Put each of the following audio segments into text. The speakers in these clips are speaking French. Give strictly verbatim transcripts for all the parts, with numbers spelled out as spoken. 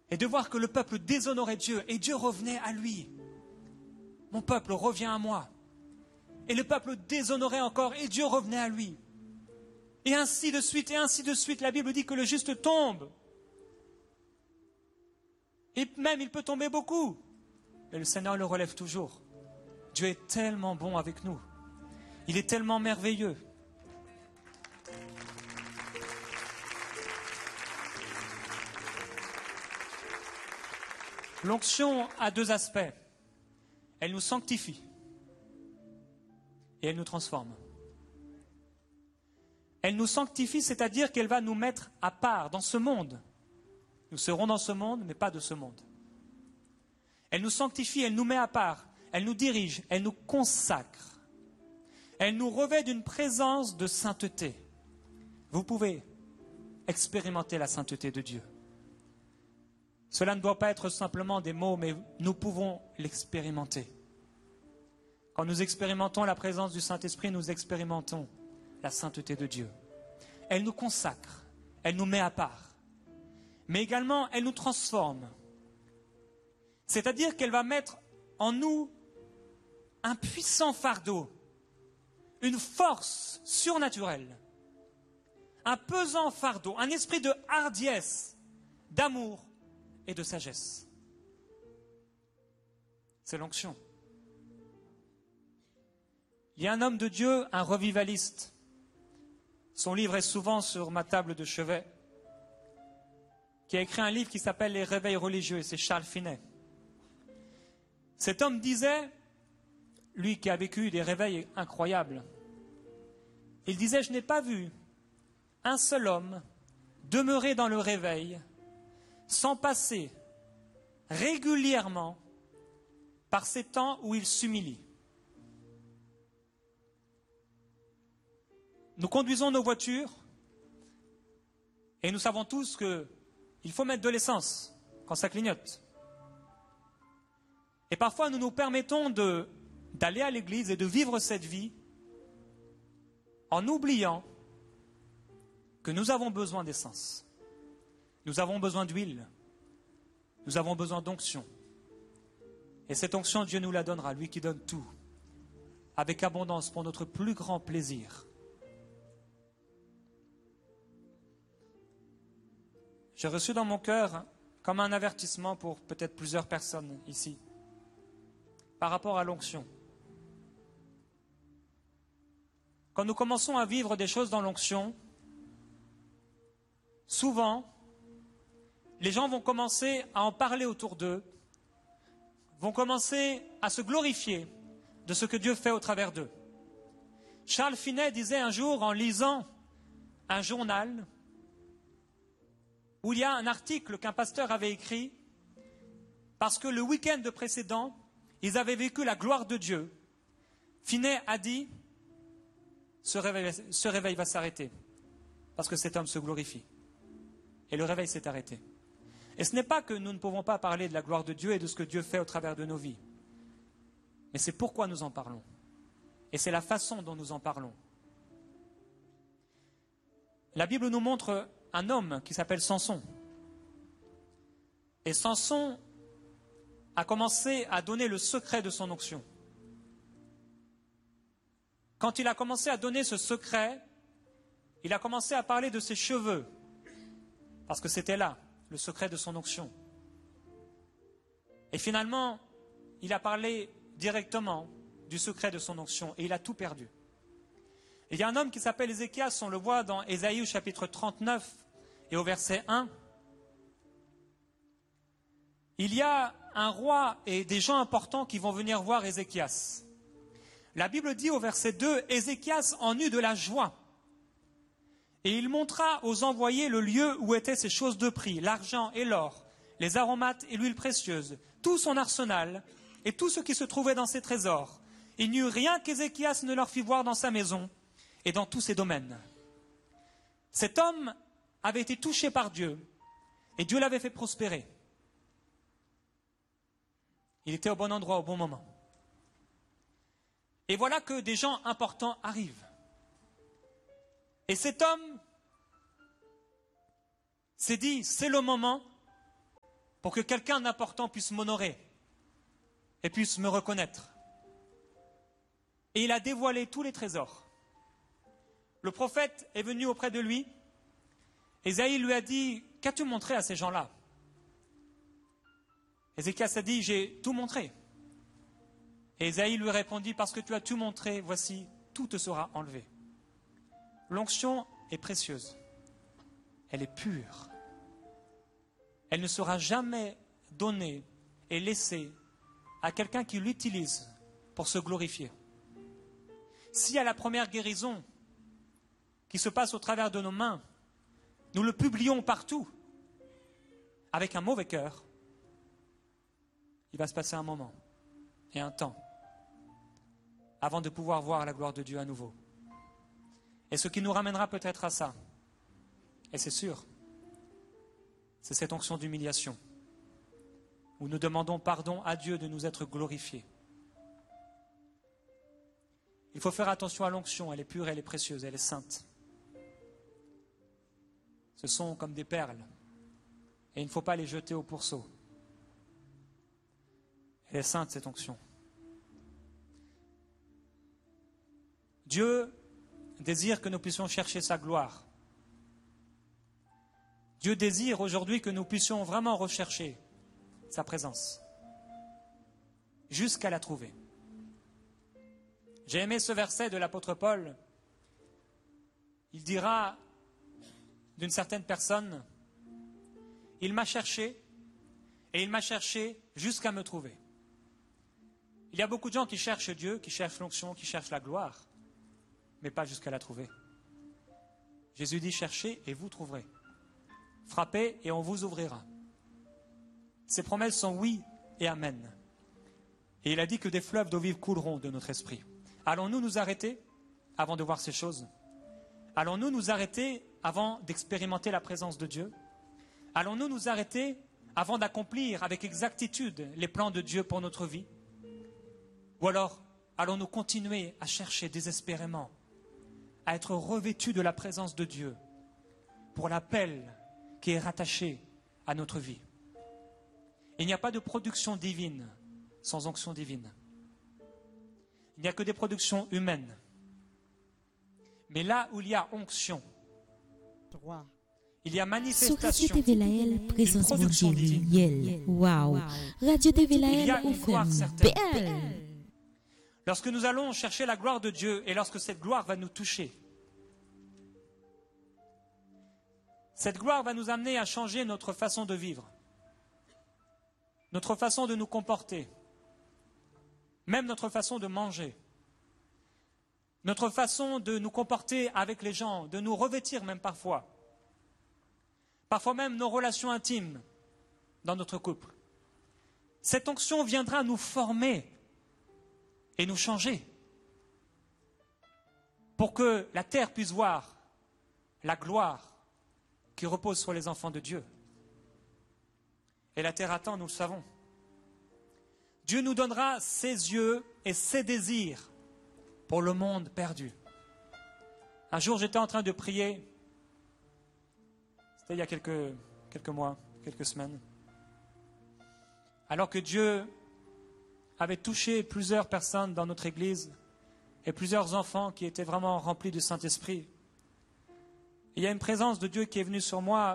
et de voir que le peuple déshonorait Dieu et Dieu revenait à lui. Mon peuple revient à moi. Et le peuple déshonorait encore et Dieu revenait à lui. Et ainsi de suite, et ainsi de suite. La Bible dit que le juste tombe. Et même il peut tomber beaucoup. Mais le Seigneur le relève toujours. Dieu est tellement bon avec nous. Il est tellement merveilleux. L'onction a deux aspects. Elle nous sanctifie et elle nous transforme. Elle nous sanctifie, c'est-à-dire qu'elle va nous mettre à part dans ce monde. Nous serons dans ce monde, mais pas de ce monde. Elle nous sanctifie, elle nous met à part, elle nous dirige, elle nous consacre. Elle nous revêt d'une présence de sainteté. Vous pouvez expérimenter la sainteté de Dieu. Cela ne doit pas être simplement des mots, mais nous pouvons l'expérimenter. Quand nous expérimentons la présence du Saint-Esprit, nous expérimentons la sainteté de Dieu. Elle nous consacre, elle nous met à part. Mais également, elle nous transforme. C'est-à-dire qu'elle va mettre en nous un puissant fardeau, une force surnaturelle, un pesant fardeau, un esprit de hardiesse, d'amour et de sagesse. C'est l'onction. Il y a un homme de Dieu, un revivaliste. Son livre est souvent sur ma table de chevet, qui a écrit un livre qui s'appelle Les réveils religieux, et c'est Charles Finet. Cet homme disait, lui qui a vécu des réveils incroyables, il disait, je n'ai pas vu un seul homme demeurer dans le réveil sans passer régulièrement par ces temps où il s'humilie. Nous conduisons nos voitures et nous savons tous qu'il faut mettre de l'essence quand ça clignote. Et parfois nous nous permettons de, d'aller à l'église et de vivre cette vie en oubliant que nous avons besoin d'essence. Nous avons besoin d'huile. Nous avons besoin d'onction. Et cette onction, Dieu nous la donnera, lui qui donne tout, avec abondance pour notre plus grand plaisir. J'ai reçu dans mon cœur comme un avertissement pour peut-être plusieurs personnes ici, par rapport à l'onction. Quand nous commençons à vivre des choses dans l'onction, souvent, les gens vont commencer à en parler autour d'eux, vont commencer à se glorifier de ce que Dieu fait au travers d'eux. Charles Finet disait un jour, en lisant un journal, où il y a un article qu'un pasteur avait écrit, parce que le week-end précédent, ils avaient vécu la gloire de Dieu. Finet a dit, ce réveil, ce réveil va s'arrêter, parce que cet homme se glorifie. Et le réveil s'est arrêté. Et ce n'est pas que nous ne pouvons pas parler de la gloire de Dieu et de ce que Dieu fait au travers de nos vies. Mais c'est pourquoi nous en parlons. Et c'est la façon dont nous en parlons. La Bible nous montre un homme qui s'appelle Samson. Et Samson a commencé à donner le secret de son onction. Quand il a commencé à donner ce secret, il a commencé à parler de ses cheveux, parce que c'était là le secret de son onction. Et finalement, il a parlé directement du secret de son onction, et il a tout perdu. Il y a un homme qui s'appelle Ézéchias, on le voit dans Ésaïe au chapitre trente-neuf et au verset un. Il y a un roi et des gens importants qui vont venir voir Ézéchias. La Bible dit au verset deux, Ézéchias en eut de la joie. Et il montra aux envoyés le lieu où étaient ces choses de prix, l'argent et l'or, les aromates et l'huile précieuse, tout son arsenal et tout ce qui se trouvait dans ses trésors. Il n'y eut rien qu'Ézéchias ne leur fit voir dans sa maison et dans tous ses domaines. Cet homme avait été touché par Dieu et Dieu l'avait fait prospérer. Il était au bon endroit au bon moment. Et voilà que des gens importants arrivent. Et cet homme s'est dit, c'est le moment pour que quelqu'un d'important puisse m'honorer et puisse me reconnaître. Et il a dévoilé tous les trésors. Le prophète est venu auprès de lui. Ésaïe lui a dit, qu'as-tu montré à ces gens-là? Ézéchias a dit, j'ai tout montré. Et Ésaïe lui répondit, parce que tu as tout montré, voici, tout te sera enlevé. L'onction est précieuse. Elle est pure. Elle ne sera jamais donnée et laissée à quelqu'un qui l'utilise pour se glorifier. Si à la première guérison qui se passe au travers de nos mains, nous le publions partout, avec un mauvais cœur, il va se passer un moment et un temps avant de pouvoir voir la gloire de Dieu à nouveau. Et ce qui nous ramènera peut-être à ça, et c'est sûr, c'est cette onction d'humiliation, où nous demandons pardon à Dieu de nous être glorifiés. Il faut faire attention à l'onction, elle est pure, elle est précieuse, elle est sainte. Ce sont comme des perles, et il ne faut pas les jeter au pourceau. Elle est sainte, cette onction. Dieu désire que nous puissions chercher sa gloire. Dieu désire aujourd'hui que nous puissions vraiment rechercher sa présence, jusqu'à la trouver. J'ai aimé ce verset de l'apôtre Paul. Il dira d'une certaine personne, « Il m'a cherché, et il m'a cherché jusqu'à me trouver. » Il y a beaucoup de gens qui cherchent Dieu, qui cherchent l'onction, qui cherchent la gloire, mais pas jusqu'à la trouver. Jésus dit, « Cherchez et vous trouverez. Frappez et on vous ouvrira. » Ces promesses sont oui et amen. Et il a dit que des fleuves d'eau vive couleront de notre esprit. Allons-nous nous arrêter avant de voir ces choses? Allons-nous nous arrêter avant d'expérimenter la présence de Dieu? Allons-nous nous arrêter avant d'accomplir avec exactitude les plans de Dieu pour notre vie? Ou alors, allons-nous continuer à chercher désespérément à être revêtus de la présence de Dieu pour l'appel qui est rattaché à notre vie? Il n'y a pas de production divine sans onction divine. Il n'y a que des productions humaines. Mais là où il y a onction, il y a manifestation d'une production divine. Wow. Radio T V Il y a Laël, une gloire F M. certaine. Belle. Lorsque nous allons chercher la gloire de Dieu et lorsque cette gloire va nous toucher, cette gloire va nous amener à changer notre façon de vivre, notre façon de nous comporter, même notre façon de manger, notre façon de nous comporter avec les gens, de nous revêtir même parfois, parfois même nos relations intimes dans notre couple. Cette onction viendra nous former et nous changer pour que la terre puisse voir la gloire qui repose sur les enfants de Dieu. Et la terre attend, nous le savons. Dieu nous donnera ses yeux et ses désirs pour le monde perdu. Un jour, j'étais en train de prier, c'était il y a quelques, quelques mois, quelques semaines, alors que Dieu avait touché plusieurs personnes dans notre église et plusieurs enfants qui étaient vraiment remplis du Saint-Esprit. Il y a une présence de Dieu qui est venue sur moi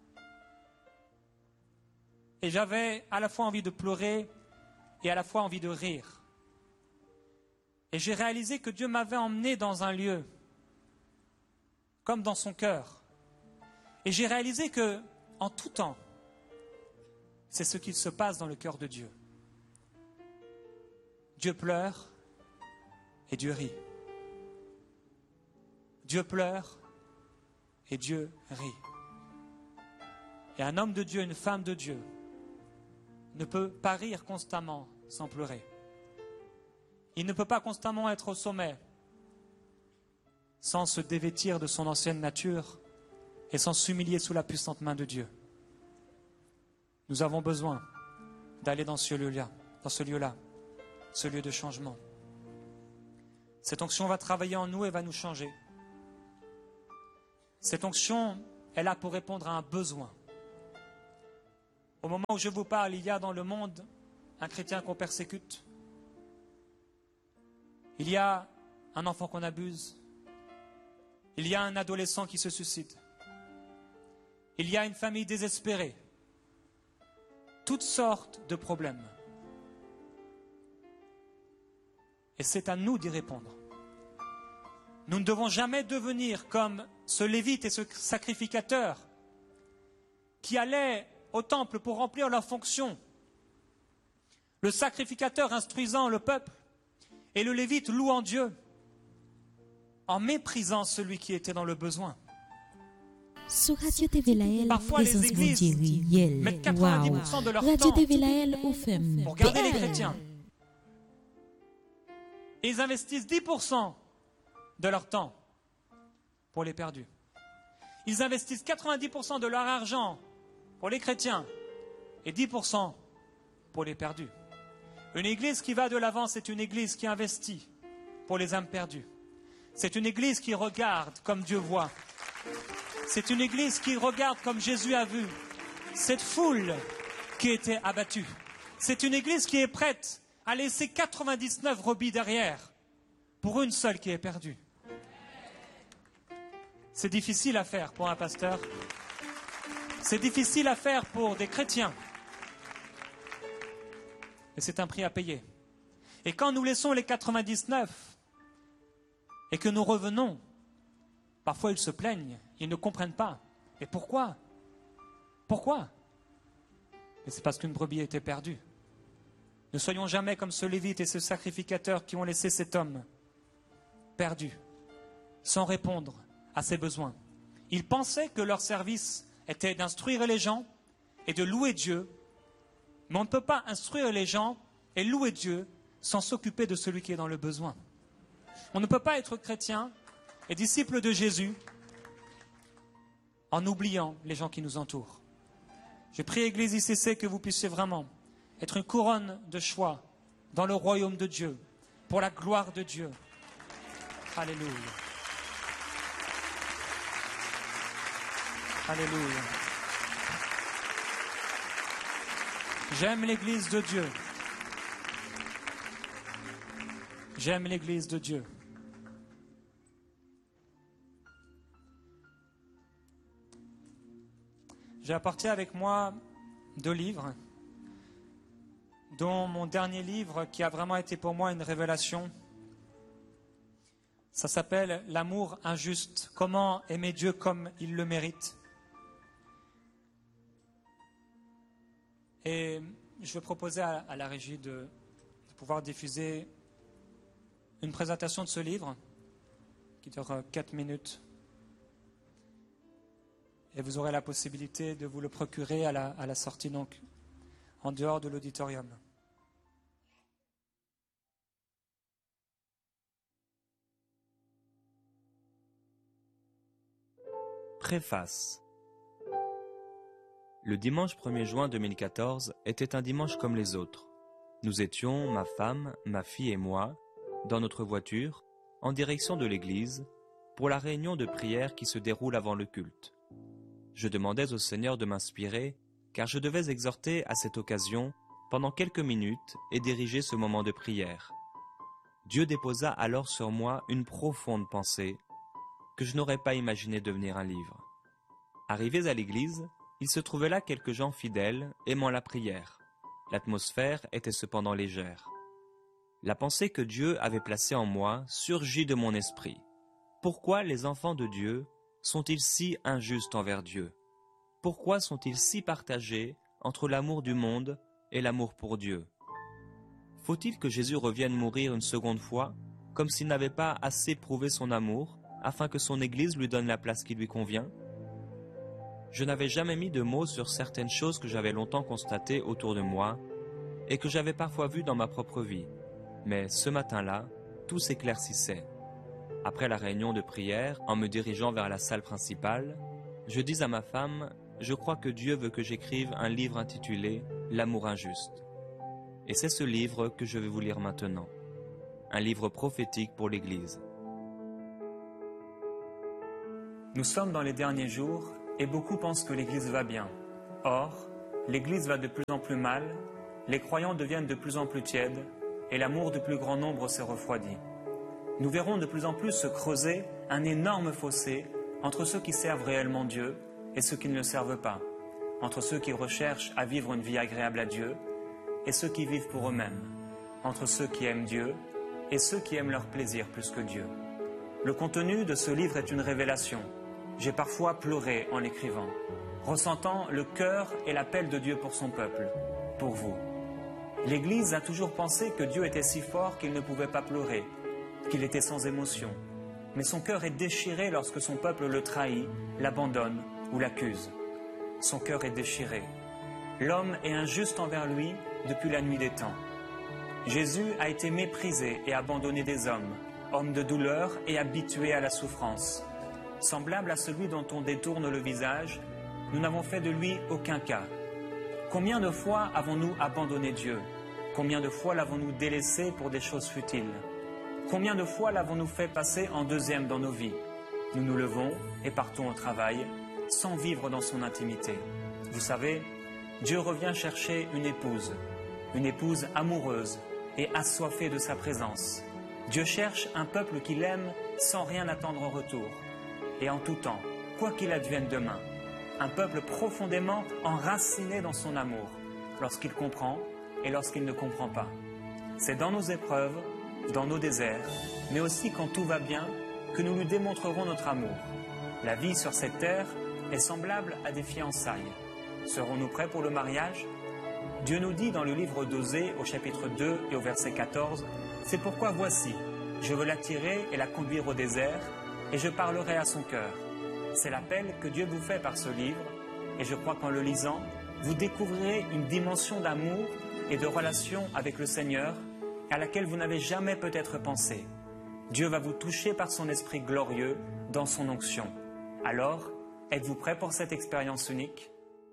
et j'avais à la fois envie de pleurer et à la fois envie de rire. Et j'ai réalisé que Dieu m'avait emmené dans un lieu, comme dans son cœur. Et j'ai réalisé que, en tout temps, c'est ce qu'il se passe dans le cœur de Dieu. Dieu pleure et Dieu rit. Dieu pleure et Dieu rit. Et un homme de Dieu, une femme de Dieu, ne peut pas rire constamment sans pleurer. Il ne peut pas constamment être au sommet sans se dévêtir de son ancienne nature et sans s'humilier sous la puissante main de Dieu. Nous avons besoin d'aller dans ce lieu-là, dans ce lieu-là, ce lieu de changement. Cette onction va travailler en nous et va nous changer. Cette onction est là pour répondre à un besoin. Au moment où je vous parle, il y a dans le monde un chrétien qu'on persécute. Il y a un enfant qu'on abuse. Il y a un adolescent qui se suicide. Il y a une famille désespérée. Toutes sortes de problèmes. Et c'est à nous d'y répondre. Nous ne devons jamais devenir comme ce lévite et ce sacrificateur qui allaient au temple pour remplir leur fonction. Le sacrificateur instruisant le peuple et le lévite louant Dieu en méprisant celui qui était dans le besoin. Sur Radio T V Lael, Parfois les églises mettent quatre-vingt-dix pour cent de leur Radio temps T V Lael au F M. pour garder les chrétiens. Et ils investissent dix pour cent de leur temps pour les perdus. Ils investissent quatre-vingt-dix pour cent de leur argent pour les chrétiens et dix pour cent pour les perdus. Une église qui va de l'avant, c'est une église qui investit pour les âmes perdues. C'est une église qui regarde comme Dieu voit. C'est une église qui regarde comme Jésus a vu cette foule qui était abattue. C'est une église qui est prête à laisser quatre-vingt-dix-neuf brebis derrière pour une seule qui est perdue. C'est difficile à faire pour un pasteur. C'est difficile à faire pour des chrétiens. Et c'est un prix à payer. Et quand nous laissons les quatre-vingt-dix-neuf et que nous revenons, parfois ils se plaignent, ils ne comprennent pas. Et pourquoi? Pourquoi? Et c'est parce qu'une brebis était perdue. Ne soyons jamais comme ce lévite et ce sacrificateur qui ont laissé cet homme perdu, sans répondre à ses besoins. Ils pensaient que leur service était d'instruire les gens et de louer Dieu, mais on ne peut pas instruire les gens et louer Dieu sans s'occuper de celui qui est dans le besoin. On ne peut pas être chrétien et disciple de Jésus en oubliant les gens qui nous entourent. Je prie, Église I C C, que vous puissiez vraiment être une couronne de choix dans le royaume de Dieu, pour la gloire de Dieu. Alléluia. Alléluia. J'aime l'Église de Dieu. J'aime l'Église de Dieu. J'ai apporté avec moi deux livres, dont mon dernier livre qui a vraiment été pour moi une révélation. Ça s'appelle « L'amour injuste, comment aimer Dieu comme il le mérite ». Et je vais proposer à, à la régie de, de pouvoir diffuser une présentation de ce livre qui dure quatre minutes. Et vous aurez la possibilité de vous le procurer à la, à la sortie, donc en dehors de l'auditorium. Préface. Le dimanche premier juin deux mille quatorze était un dimanche comme les autres. Nous étions, ma femme, ma fille et moi, dans notre voiture, en direction de l'église, pour la réunion de prière qui se déroule avant le culte. Je demandais au Seigneur de m'inspirer, car je devais exhorter à cette occasion pendant quelques minutes et diriger ce moment de prière. Dieu déposa alors sur moi une profonde pensée que je n'aurais pas imaginé devenir un livre. Arrivés à l'église, il se trouvait là quelques gens fidèles, aimant la prière. L'atmosphère était cependant légère. La pensée que Dieu avait placée en moi surgit de mon esprit. Pourquoi les enfants de Dieu sont-ils si injustes envers Dieu? Pourquoi sont-ils si partagés entre l'amour du monde et l'amour pour Dieu? Faut-il que Jésus revienne mourir une seconde fois, comme s'il n'avait pas assez prouvé son amour, afin que son Église lui donne la place qui lui convient? Je n'avais jamais mis de mots sur certaines choses que j'avais longtemps constatées autour de moi et que j'avais parfois vues dans ma propre vie. Mais ce matin-là, tout s'éclaircissait. Après la réunion de prière, en me dirigeant vers la salle principale, je dis à ma femme « Je crois que Dieu veut que j'écrive un livre intitulé « L'amour injuste ». Et c'est ce livre que je vais vous lire maintenant. Un livre prophétique pour l'Église. Nous sommes dans les derniers jours et beaucoup pensent que l'Église va bien. Or, l'Église va de plus en plus mal, les croyants deviennent de plus en plus tièdes, et l'amour du plus grand nombre s'est refroidi. Nous verrons de plus en plus se creuser un énorme fossé entre ceux qui servent réellement Dieu et ceux qui ne le servent pas, entre ceux qui recherchent à vivre une vie agréable à Dieu et ceux qui vivent pour eux-mêmes, entre ceux qui aiment Dieu et ceux qui aiment leur plaisir plus que Dieu. Le contenu de ce livre est une révélation. J'ai parfois pleuré en l'écrivant, ressentant le cœur et l'appel de Dieu pour son peuple, pour vous. L'Église a toujours pensé que Dieu était si fort qu'il ne pouvait pas pleurer, qu'il était sans émotion. Mais son cœur est déchiré lorsque son peuple le trahit, l'abandonne ou l'accuse. Son cœur est déchiré. L'homme est injuste envers lui depuis la nuit des temps. Jésus a été méprisé et abandonné des hommes, homme de douleur et habitué à la souffrance. Semblable à celui dont on détourne le visage, nous n'avons fait de lui aucun cas. Combien de fois avons-nous abandonné Dieu? Combien de fois l'avons-nous délaissé pour des choses futiles? Combien de fois l'avons-nous fait passer en deuxième dans nos vies? Nous nous levons et partons au travail, sans vivre dans son intimité. Vous savez, Dieu revient chercher une épouse, une épouse amoureuse et assoiffée de sa présence. Dieu cherche un peuple qui l'aime sans rien attendre en retour, et en tout temps, quoi qu'il advienne demain. Un peuple profondément enraciné dans son amour, lorsqu'il comprend et lorsqu'il ne comprend pas. C'est dans nos épreuves, dans nos déserts, mais aussi quand tout va bien, que nous lui démontrerons notre amour. La vie sur cette terre est semblable à des fiançailles. Serons-nous prêts pour le mariage? Dieu nous dit dans le livre d'Osée, au chapitre deux et au verset quatorze, « C'est pourquoi voici, je veux l'attirer et la conduire au désert, et je parlerai à son cœur. » C'est l'appel que Dieu vous fait par ce livre, et je crois qu'en le lisant, vous découvrirez une dimension d'amour et de relation avec le Seigneur à laquelle vous n'avez jamais peut-être pensé. Dieu va vous toucher par son esprit glorieux dans son onction. Alors, êtes-vous prêts pour cette expérience unique?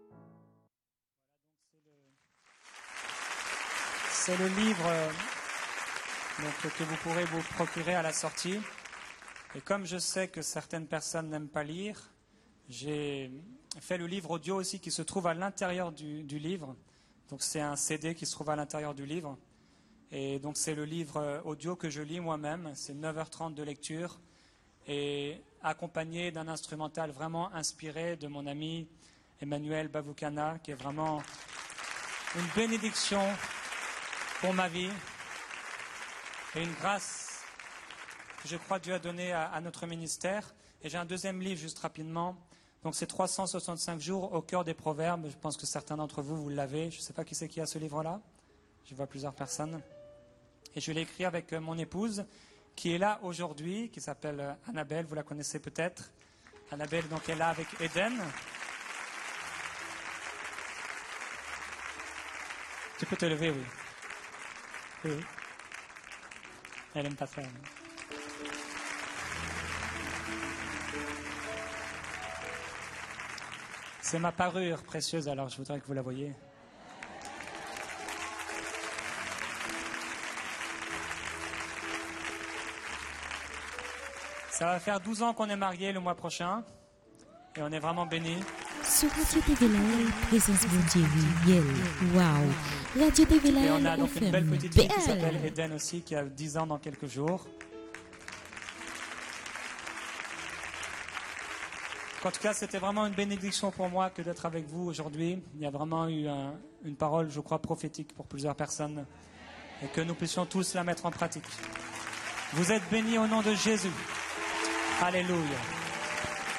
C'est le livre donc, que vous pourrez vous procurer à la sortie. Et comme je sais que certaines personnes n'aiment pas lire, j'ai fait le livre audio aussi qui se trouve à l'intérieur du, du livre. Donc c'est un C D qui se trouve à l'intérieur du livre. Et donc c'est le livre audio que je lis moi-même. C'est neuf heures trente de lecture et accompagné d'un instrumental vraiment inspiré de mon ami Emmanuel Bavoukana, qui est vraiment une bénédiction pour ma vie et une grâce que je crois Dieu a donné à, à notre ministère. Et j'ai un deuxième livre juste rapidement. Donc c'est trois cent soixante-cinq jours au cœur des proverbes. Je pense que certains d'entre vous, vous l'avez. Je ne sais pas qui c'est qui a ce livre-là. Je vois plusieurs personnes. Et je l'ai écrit avec mon épouse qui est là aujourd'hui, qui s'appelle Annabelle. Vous la connaissez peut-être. Annabelle, donc, est là avec Eden. Tu peux te lever, oui. Oui. Elle n'aime pas ça. C'est ma parure précieuse, alors je voudrais que vous la voyiez. Ça va faire douze ans qu'on est mariés le mois prochain. Et on est vraiment bénis. Sur Radio T V Lael, présence bon Dieu, Yel, waouh. Radio T V Lael, et on a donc une belle petite fille qui s'appelle Eden aussi, qui a dix ans dans quelques jours. En tout cas, c'était vraiment une bénédiction pour moi que d'être avec vous aujourd'hui. Il y a vraiment eu un, une parole, je crois, prophétique pour plusieurs personnes. Et que nous puissions tous la mettre en pratique. Vous êtes bénis au nom de Jésus. Alléluia.